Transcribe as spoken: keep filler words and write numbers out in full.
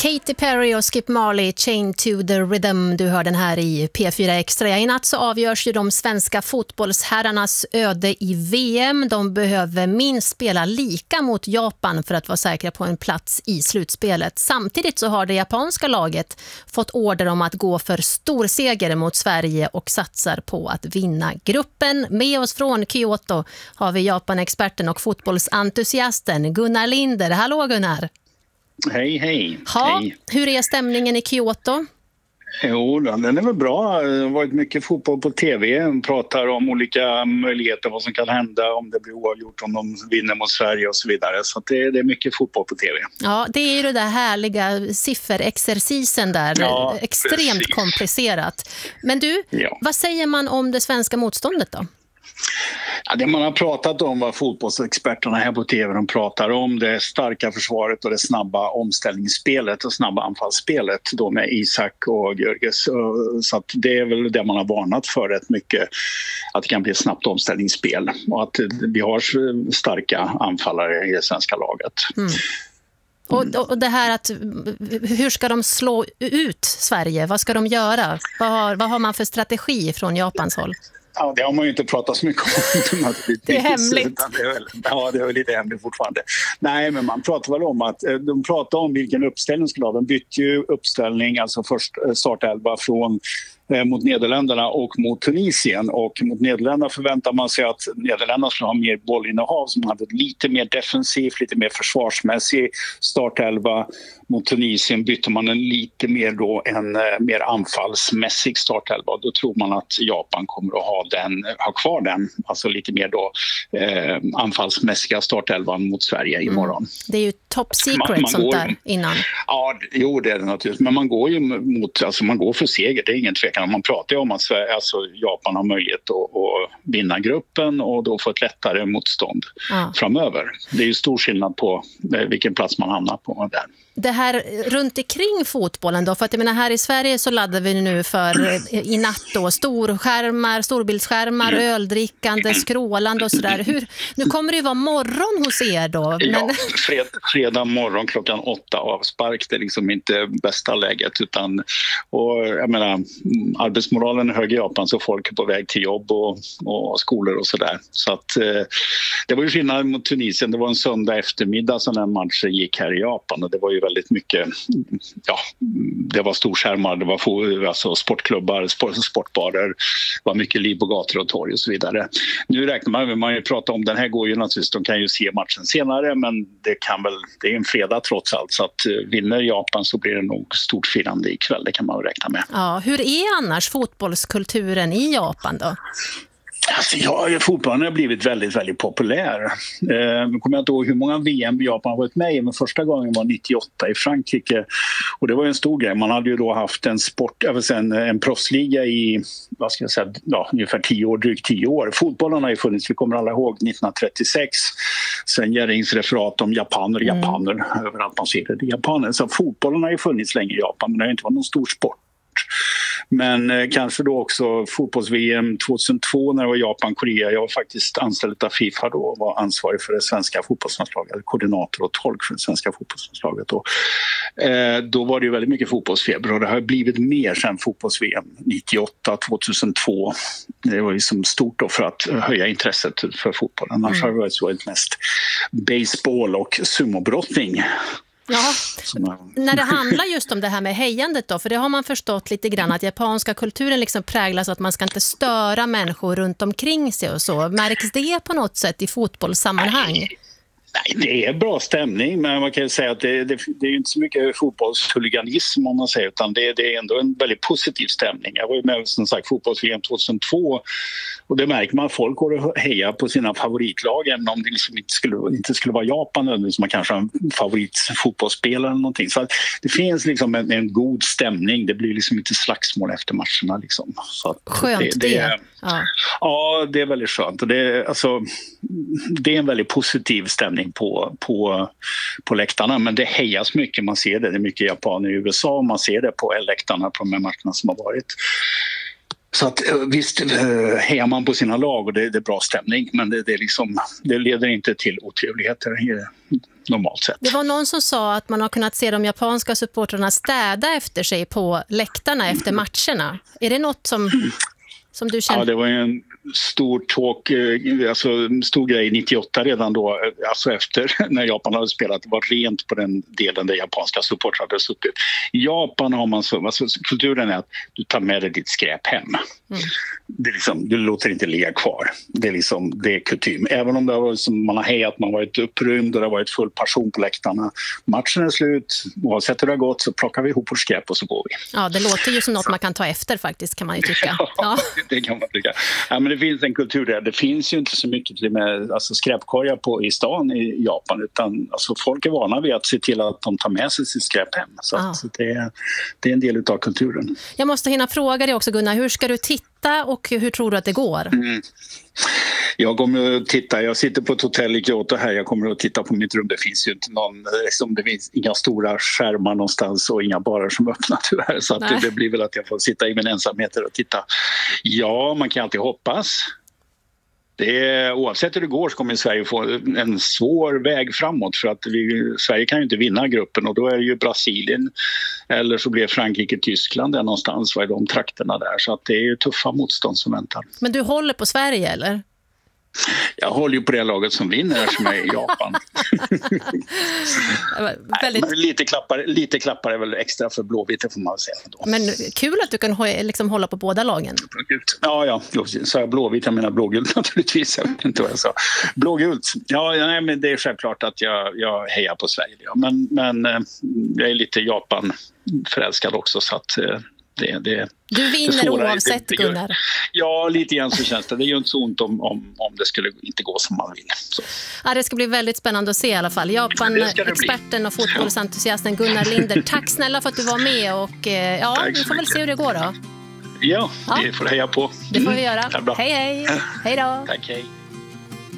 Katy Perry och Skip Marley, Chain to the Rhythm. Du hör den här i P fyra Extra. Ja, i natt så avgörs ju de svenska fotbollsherrarnas öde i V M. De behöver minst spela lika mot Japan för att vara säkra på en plats i slutspelet. Samtidigt så har det japanska laget fått order om att gå för stor seger mot Sverige och satsar på att vinna gruppen. Med oss från Kyoto har vi Japan-experten och fotbollsentusiasten Gunnar Linder. Hallå Gunnar! Hej, hej. Ha, hej. Hur är stämningen i Kyoto? Jo, den är väl bra. Det har varit mycket fotboll på tv. De pratar om olika möjligheter, vad som kan hända om det blir oavgjort, om de vinner mot Sverige och så vidare. Så det, det är mycket fotboll på tv. Ja, det är ju det där härliga sifferexercisen där. Ja, extremt precis. Komplicerat. Men du, ja. Vad säger man om det svenska motståndet då? Ja, det man har pratat om, vad fotbollsexperterna här på tv de pratar om, det starka försvaret och det snabba omställningsspelet och snabba anfallsspelet då med Isak och Görges. Så att det är väl det man har varnat för rätt mycket, att det kan bli ett snabbt omställningsspel och att vi har starka anfallare i det svenska laget. Mm. Och, och det här att hur ska de slå ut Sverige? Vad ska de göra? Vad har, vad har man för strategi från Japans håll? Ja, det har man ju inte pratat så mycket om. Det är hemligt. Det är väl, ja, det är väl lite hemligt fortfarande. Nej, men man pratar väl om att de pratar om vilken uppställning skulle ha. De bytte ju uppställning, alltså först startelva från mot Nederländerna och mot Tunisien. Och mot Nederländerna förväntar man sig att Nederländerna skulle ha mer bollinnehav, som hade lite mer defensivt, lite mer försvarsmässig startelva. Mot Tunisien bytte man en lite mer då en mer anfallsmässig startelva. Då tror man att Japan kommer att ha den, ha kvar den, alltså lite mer då eh, anfallsmässiga startelvan mot Sverige imorgon. Mm. Det är ju top secret man, man sånt går, där innan. Ja, jo det är det naturligtvis. Men man går ju mot, alltså man går för seger, det är ingen tvekan. Man pratar ju om att Sverige, alltså Japan har möjlighet att, att vinna gruppen och då få ett lättare motstånd ja. framöver. Det är ju stor skillnad på vilken plats man hamnar på där. Det här runt omkring fotbollen då, för att jag menar här i Sverige så laddar vi nu för i natt då storskärmar, storbildsskärmar, mm. öldrickande, skrålande och sådär. Hur, nu kommer det ju vara morgon hos er då. Men... Ja, fred, fredag morgon klockan åtta avspark, det är liksom inte bästa läget utan, och jag menar arbetsmoralen är hög i Japan så folk är på väg till jobb och, och skolor och sådär. Så att eh, det var ju skillnad mot Tunisien, det var en söndag eftermiddag som den matchen gick här i Japan och det var ju väldigt mycket, ja, det var storskärmar, det var alltså sportklubbar, sport, sportbarer, det var mycket liv på gator och torg och så vidare. Nu räknar man med, man ju prata om, den här går ju naturligtvis, de kan ju se matchen senare men det kan väl, det är en fredag trots allt så att vinner Japan så blir det nog stort firande ikväll, det kan man räkna med. Ja, hur är annars fotbollskulturen i Japan då? Alltså, ja, fotbollen har blivit väldigt, väldigt populär. Eh, nu kommer jag inte ihåg hur många V M Japan har varit med i, men första gången var nittioåtta i Frankrike. Och det var en stor grej. Man hade ju då haft en sport, jag vill säga, en, en proffsliga i, vad ska jag säga, ja, ungefär tio år, drygt tio år. Fotbollen har ju funnits, vi kommer alla ihåg, nittonhundratrettiosex. Sen Jerrings referat om japaner, japaner, mm. överallt man ser det, japaner. Så fotbollen har ju funnits länge i Japan, men det har inte varit någon stor sport. Men eh, kanske då också fotbolls-V M tjugohundratvå när det var Japan-Korea. Jag var faktiskt anställd av FIFA då och var ansvarig för det svenska fotbollslandslaget, koordinator och tolk för det svenska fotbollslandslaget. Och, eh, då var det ju väldigt mycket fotbollsfeber och det har blivit mer sen fotbolls-V M nittioåtta tjugohundratvå. Det var liksom stort då för att höja intresset för fotbollen. Annars mm. har det varit så mest baseball och sumobrottning. Ja, när det handlar just om det här med hejandet då, för det har man förstått lite grann att japanska kulturen liksom präglas att man ska inte störa människor runt omkring sig och så. Märks det på något sätt i fotbollssammanhang? Nej, det är bra stämning, men man kan ju säga att det, det, det är ju inte så mycket fotbollshuliganism om man säger, utan det, det är ändå en väldigt positiv stämning. Jag var ju med som sagt fotbolls-V M tjugohundratvå och det märker man att folk går och hejar på sina favoritlag även om det liksom inte, skulle, inte skulle vara Japan som man kanske har en favoritfotbollsspelare eller någonting. Så det finns liksom en, en god stämning, det blir liksom inte slagsmål efter matcherna. Liksom. Så att skönt det. det. det ja. ja, det är väldigt skönt. Och det, alltså, det är en väldigt positiv stämning På, på, på läktarna, men det hejas mycket, man ser det, det är mycket japaner i U S A och man ser det på läktarna på de här matcherna som har varit. Så att visst hejar man på sina lag och det, det är bra stämning, men det, det, är liksom, det leder inte till otrevligheter normalt sett. Det var någon som sa att man har kunnat se de japanska supportrarna städa efter sig på läktarna efter matcherna. Är det något som, som du känner? Ja, det var ju en stor talk, alltså stor grej nittioåtta redan då, alltså efter när Japan hade spelat. Det var rent på den delen där japanska supportrar hade suttit. I Japan har man så, alltså kulturen är att du tar med dig ditt skräp hem. Mm. Det är liksom, du låter inte ligga kvar. Det är liksom, det är kutym. Även om det har varit som man har hejat, man har varit upprymd och det har varit full passion på läktarna. Matchen är slut, oavsett hur det har gått så plockar vi ihop vårt skräp och så går vi. Ja, det låter ju som något man kan ta efter faktiskt, kan man ju tycka. Ja, ja. Det kan man tycka. Ja, men det finns en kultur där. Det finns ju inte så mycket till med alltså skräpkorgar på i stan i Japan, utan alltså folk är vana vid att se till att de tar med sig sitt skräp hem. Så, ah. så det, är, det är en del av kulturen. Jag måste hinna fråga dig också, Gunnar, hur ska du titta och hur tror du att det går? Mm. Jag kommer att titta, jag sitter på ett hotell i Kyoto här, jag kommer att titta på mitt rum. Det finns ju inte någon, liksom, det finns inga stora skärmar någonstans och inga barer som öppnar tyvärr, så att det, det blir väl att jag får sitta i min ensamhet och titta. Ja, man kan alltid hoppas. Det är, oavsett hur det går så kommer Sverige få en svår väg framåt, för att vi, Sverige kan ju inte vinna gruppen och då är det ju Brasilien eller så blir Frankrike, Tyskland där någonstans, vad är de trakterna där, så att det är ju tuffa motstånd som väntar. Men du håller på Sverige eller? Jag håller ju på det laget som vinner som är i Japan. Väldigt... Nej, lite, klappar, lite klappar är väl extra för Blåvitt, får man säga. Då. Men kul att du kan liksom hålla på båda lagen. Ja, ja. Så jag Blåvitt, jag menar blågult naturligtvis. Jag vet inte vad jag sa. Blågult. Ja, nej, men det är självklart att jag, jag hejar på Sverige. Ja. Men, men jag är lite Japan-förälskad också, så att... Det, det, du vinner oavsett, det, det, Gunnar. Ja, lite grann så känns det. Det gör inte så ont om, om, om det skulle inte gå som man vill. Så. Ja, det ska bli väldigt spännande att se i alla fall. Japan-experten och fotbollsentusiasten Gunnar Linder. Tack snälla för att du var med och ja, vi får väl se hur det går då. Ja, ja. Vi får heja på. Det får vi göra. Hej, hej. Hej då. Tack, hej.